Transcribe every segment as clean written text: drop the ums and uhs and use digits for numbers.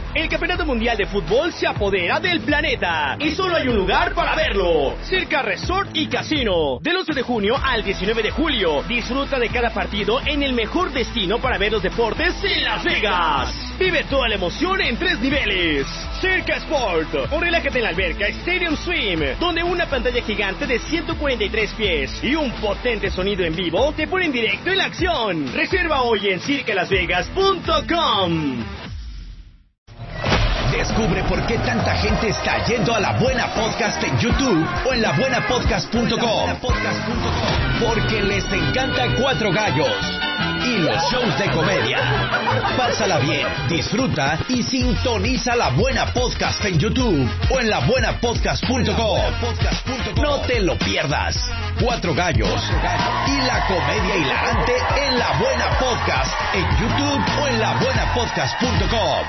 El Campeonato Mundial de Fútbol se apodera del planeta y solo hay un lugar para verlo: Circa Resort y Casino. Del 11 de junio al 19 de julio, disfruta de cada partido en el mejor destino para ver los deportes en Las Vegas. Vive toda la emoción en 3 niveles. Circa Sport, o relájate en la alberca Stadium Swim, donde una pantalla gigante de 143 pies y un potente sonido en vivo te ponen directo en la acción. Reserva hoy en circalasvegas.com. Descubre por qué tanta gente está yendo a La Buena Podcast en YouTube o en labuenapodcast.com. Porque les encanta Cuatro Gallos y los shows de comedia. Pásala bien, disfruta y sintoniza La Buena Podcast en YouTube o en labuenapodcast.com. No te lo pierdas. Cuatro Gallos y la comedia hilarante en La Buena Podcast en YouTube o en labuenapodcast.com.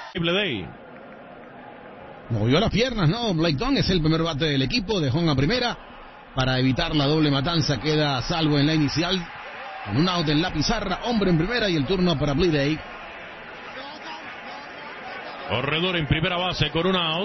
Movió las piernas, ¿no? Blake Dunn es el primer bate del equipo, dejó en la primera. Para evitar la doble matanza queda a salvo en la inicial. Con un out en la pizarra, hombre en primera y el turno para Bleday. Corredor en primera base con un out.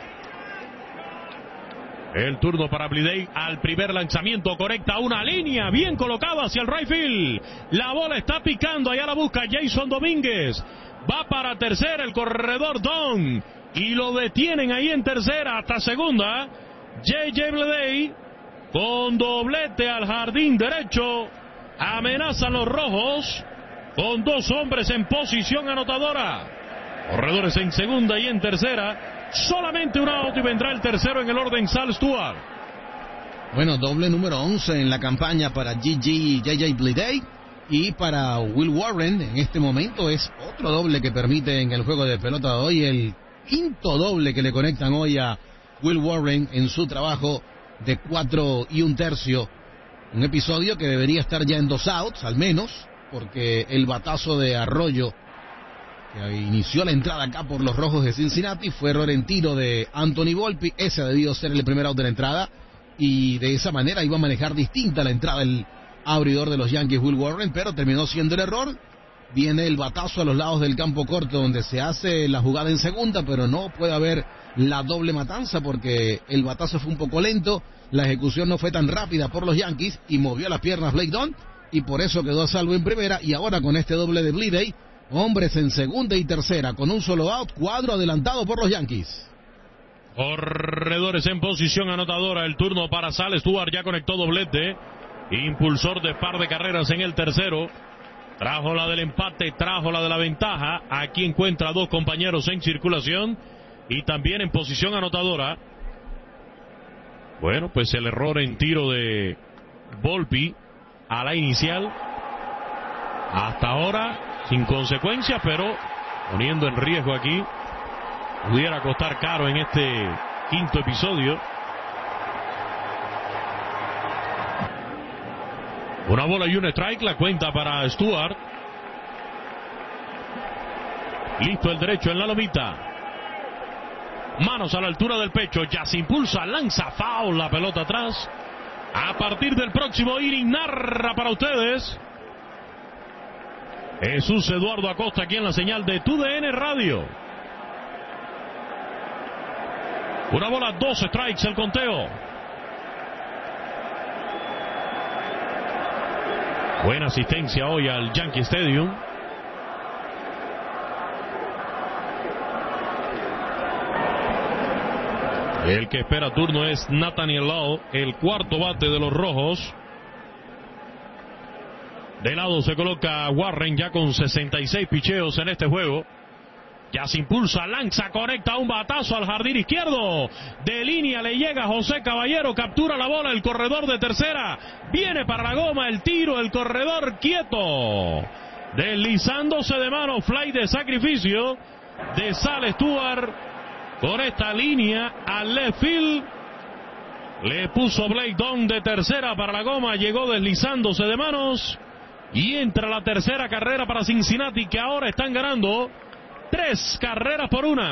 El turno para Bleday al primer lanzamiento, conecta una línea bien colocada hacia el right field. La bola está picando, allá la busca Jason Domínguez. Va para tercera el corredor Dunn. Y lo detienen ahí en tercera hasta segunda. J.J. Bleday con doblete al jardín derecho. Amenazan los rojos con 2 hombres en posición anotadora. Corredores en segunda y en tercera. Solamente un out y vendrá el tercero en el orden Sal Stewart. Bueno, doble número 11 en la campaña para J.J. Bleday. Y para Will Warren en este momento es otro doble que permite en el juego de pelota de hoy. El quinto doble que le conectan hoy a Will Warren en su trabajo de 4 1/3. Un episodio que debería estar ya en 2 outs, al menos, porque el batazo de Arroyo, que inició la entrada acá por los Rojos de Cincinnati, fue error en tiro de Anthony Volpe. Ese ha debido ser el primer out de la entrada, y de esa manera iba a manejar distinta la entrada el abridor de los Yankees, Will Warren, pero terminó siendo el error. Viene el batazo a los lados del campo corto donde se hace la jugada en segunda, pero no puede haber la doble matanza porque el batazo fue un poco lento, la ejecución no fue tan rápida por los Yankees y movió las piernas Blake Dunn y por eso quedó a salvo en primera. Y ahora con este doble de Bleday, hombres en segunda y tercera con un solo out, cuadro adelantado por los Yankees. Corredores en posición anotadora, el turno para Sal Stewart, ya conectó doblete, impulsor de par de carreras en el tercero. Trajo la del empate, trajo la de la ventaja. Aquí encuentra a 2 compañeros en circulación y también en posición anotadora. Bueno, pues el error en tiro de Volpe a la inicial. Hasta ahora sin consecuencias, pero poniendo en riesgo aquí. Pudiera costar caro en este quinto episodio. Una bola y un strike, la cuenta para Stewart. Listo el derecho en la lomita. Manos a la altura del pecho, ya se impulsa, lanza foul, la pelota atrás. A partir del próximo inning narra para ustedes Jesús Eduardo Acosta aquí en la señal de TUDN Radio. Una bola, 2 strikes el conteo. Buena asistencia hoy al Yankee Stadium. El que espera turno es Nathaniel Lowe, el cuarto bate de los Rojos. De lado se coloca Warren ya con 66 picheos en este juego. Ya se impulsa, lanza, conecta un batazo al jardín izquierdo. De línea le llega José Caballero, captura la bola el corredor de tercera. Viene para la goma el tiro, el corredor quieto. Deslizándose de mano, fly de sacrificio de Sal Stewart. Con esta línea al left field. Le puso Blake Dunn de tercera para la goma, llegó deslizándose de manos. Y entra la tercera carrera para Cincinnati, que ahora están ganando 3 carreras por 1.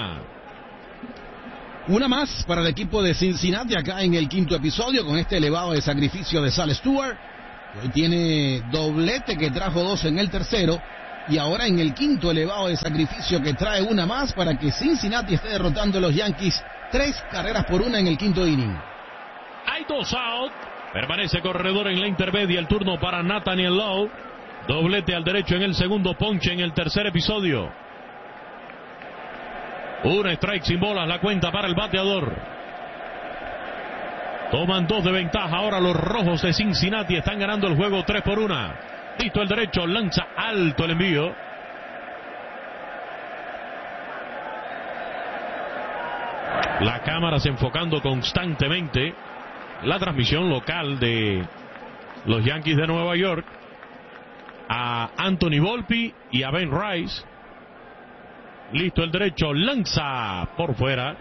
Una más para el equipo de Cincinnati acá en el quinto episodio con este elevado de sacrificio de Sal Stewart. Hoy tiene doblete que trajo 2 en el tercero Y ahora en el quinto elevado de sacrificio que trae una más para que Cincinnati esté derrotando a los Yankees 3-1 en el quinto inning. Hay 2 out. Permanece corredor en la intermedia. El turno para Nathaniel Lowe. Doblete al derecho en el segundo, ponche en el tercer episodio. Un strike sin bolas, la cuenta para el bateador. Toman 2 de ventaja. Ahora los rojos de Cincinnati están ganando el juego 3-1. Listo el derecho, lanza alto el envío. La cámara se enfocando constantemente. La transmisión local de los Yankees de Nueva York a Anthony Volpi y a Ben Rice. Listo el derecho, lanza por fuera.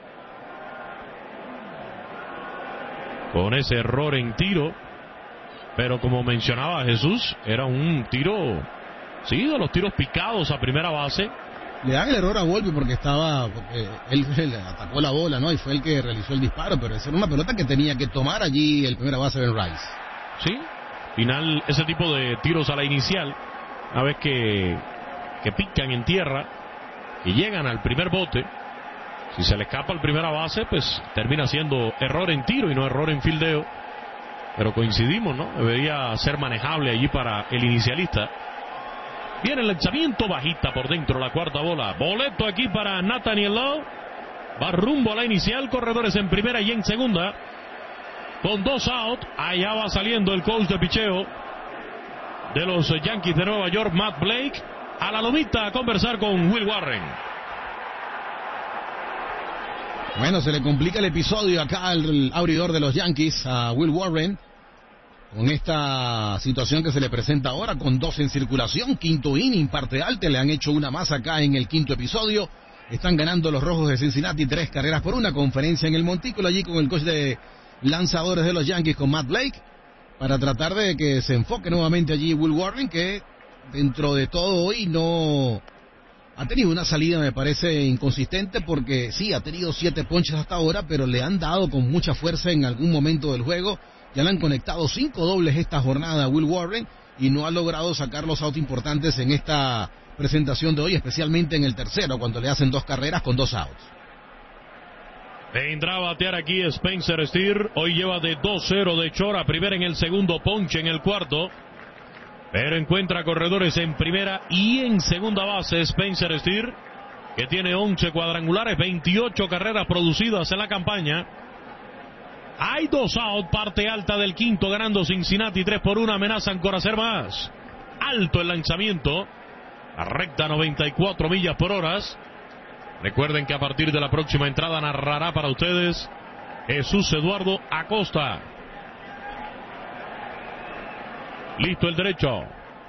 Con ese error en tiro. Pero como mencionaba Jesús, era un tiro, sí, de los tiros picados a primera base. Le dan el error a Volpi porque él atacó la bola, ¿no? Y fue el que realizó el disparo, pero esa era una pelota que tenía que tomar allí el primera base Ben Rice. Sí, final, ese tipo de tiros a la inicial, una vez que pican en tierra y llegan al primer bote, si se le escapa al primera base, pues termina siendo error en tiro y no error en fildeo. Pero coincidimos, ¿no? Debería ser manejable allí para el inicialista. Viene el lanzamiento, bajita por dentro, la cuarta bola. Boleto aquí para Nathaniel Lowe. Va rumbo a la inicial, corredores en primera y en segunda. Con 2 out, allá va saliendo el coach de picheo de los Yankees de Nueva York, Matt Blake, a la lomita a conversar con Will Warren. Bueno, se le complica el episodio acá al abridor de los Yankees, a Will Warren, con esta situación que se le presenta ahora, con 2 en circulación, quinto inning, parte alta, le han hecho una más acá en el quinto episodio. Están ganando los rojos de Cincinnati 3-1, conferencia en el montículo allí con el coach de lanzadores de los Yankees, con Matt Blake, para tratar de que se enfoque nuevamente allí Will Warren, que dentro de todo hoy no ha tenido una salida, me parece, inconsistente, porque sí, ha tenido 7 ponches hasta ahora, pero le han dado con mucha fuerza en algún momento del juego. Ya le han conectado 5 dobles esta jornada a Will Warren y no ha logrado sacar los outs importantes en esta presentación de hoy, especialmente en el tercero, cuando le hacen 2 carreras con 2 outs. Vendrá a batear aquí Spencer Steer. Hoy lleva de 2-0 de Chora, primera en el segundo, ponche en el cuarto. Pero encuentra corredores en primera y en segunda base Spencer Steer, que tiene 11 cuadrangulares, 28 carreras producidas en la campaña. Hay 2 out, parte alta del quinto, ganando Cincinnati 3-1, amenazan con hacer más. Alto el lanzamiento, a recta 94 millas por hora. Recuerden que a partir de la próxima entrada narrará para ustedes Jesús Eduardo Acosta. Listo el derecho.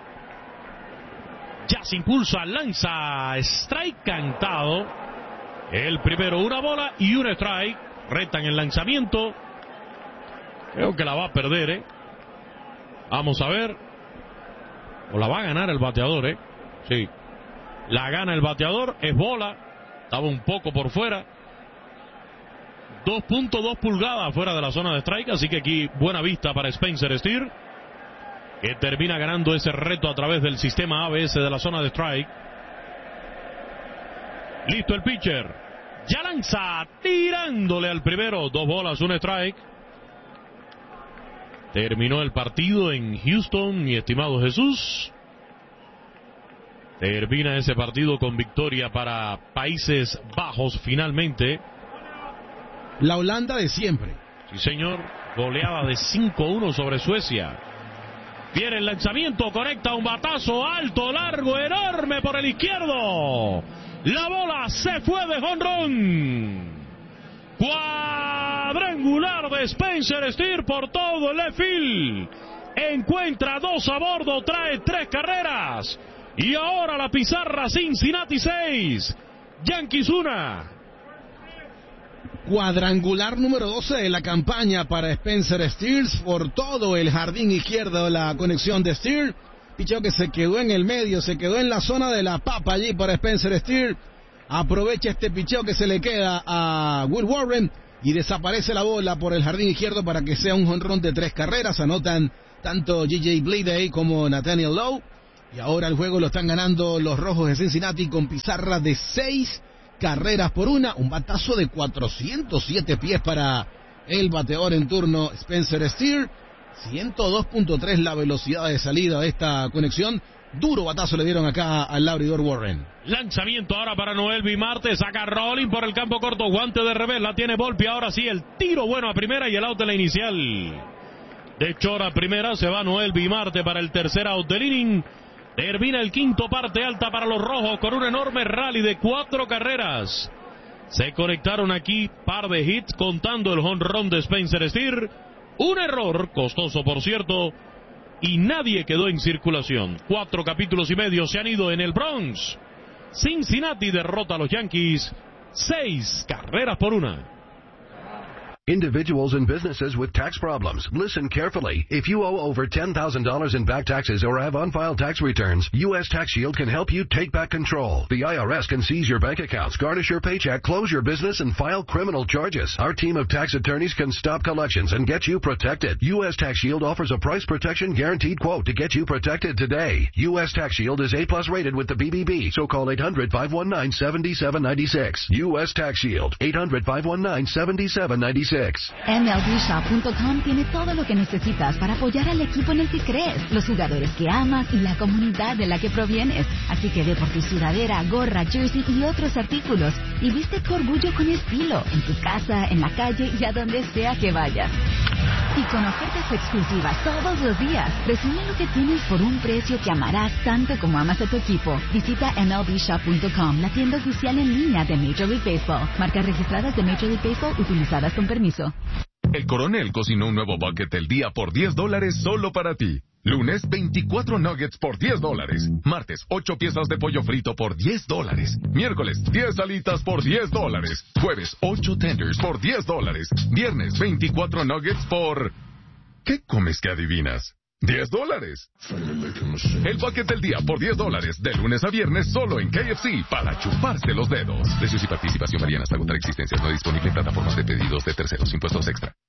Ya se impulsa, lanza, strike cantado. El primero, una bola y un strike. Retan el lanzamiento. Creo que la va a perder, Vamos a ver. O la va a ganar el bateador, Sí. La gana el bateador, es bola. Estaba un poco por fuera. 2.2 pulgadas fuera de la zona de strike. Así que aquí buena vista para Spencer Steer, que termina ganando ese reto a través del sistema ABS de la zona de strike. Listo el pitcher. Ya lanza, tirándole al primero. 2 bolas, un strike. Terminó el partido en Houston, mi estimado Jesús. Termina ese partido con victoria para Países Bajos finalmente. La Holanda de siempre. Sí, señor. Goleada de 5-1 sobre Suecia. Viene el lanzamiento, conecta un batazo alto, largo, enorme por el izquierdo. La bola se fue de jonrón. Cuadrangular de Spencer Steer por todo el left field. Encuentra 2 a bordo, trae 3 carreras. Y ahora la pizarra, Cincinnati 6, Yankees 1. Cuadrangular número 12 de la campaña para Spencer Steer por todo el jardín izquierdo, la conexión de Steer. Picheo que se quedó en el medio, se quedó en la zona de la papa allí para Spencer Steer. Aprovecha este picheo que se le queda a Will Warren y desaparece la bola por el jardín izquierdo para que sea un jonrón de 3 carreras. Anotan tanto J.J. Bleday como Nathaniel Lowe. Y ahora el juego lo están ganando los Rojos de Cincinnati con pizarra de 6 carreras por 1. Un batazo de 407 pies para el bateador en turno Spencer Steer. 102.3 la velocidad de salida de esta conexión. Duro batazo le dieron acá al abridor Warren. Lanzamiento ahora para Noelvi Marte. Saca Rolling por el campo corto. Guante de revés. La tiene Volpi. Ahora sí el tiro bueno a primera y el out de la inicial. De Chora a primera. Se va Noelvi Marte para el tercer out del inning. Termina el quinto, parte alta para los Rojos con un enorme rally de 4 carreras. Se conectaron aquí par de hits contando el jonrón de Spencer Steer. Un error, costoso por cierto, y nadie quedó en circulación. 4 capítulos y medio se han ido en el Bronx. Cincinnati derrota a los Yankees 6 carreras por 1. Individuals and businesses with tax problems, listen carefully. If you owe over $10,000 in back taxes or have unfiled tax returns, U.S. Tax Shield can help you take back control. The IRS can seize your bank accounts, garnish your paycheck, close your business, and file criminal charges. Our team of tax attorneys can stop collections and get you protected. U.S. Tax Shield offers a price protection guaranteed quote to get you protected today. U.S. Tax Shield is A+ rated with the BBB, so call 800-519-7796. U.S. Tax Shield, 800-519-7796. MLBshop.com tiene todo lo que necesitas para apoyar al equipo en el que crees, los jugadores que amas y la comunidad de la que provienes. Así que ve por tu sudadera, gorra, jersey y otros artículos y viste tu orgullo con estilo, en tu casa, en la calle y a donde sea que vayas. Y con ofertas exclusivas todos los días, recibe lo que tienes por un precio que amarás tanto como amas a tu equipo. Visita MLBshop.com, la tienda oficial en línea de Major League Baseball. Marcas registradas de Major League Baseball utilizadas con permiso. El Coronel cocinó un nuevo bucket del día por $10 solo para ti. Lunes, 24 nuggets por $10. Martes, 8 piezas de pollo frito por $10. Miércoles, 10 alitas por $10. Jueves, 8 tenders por $10. Viernes, 24 nuggets por... ¿Qué comes que adivinas? $10. El bucket del día por $10, de lunes a viernes solo en KFC, para chuparse los dedos. Precios y participación varían hasta agotar existencias. No disponible en plataformas de pedidos de terceros. Impuestos extra.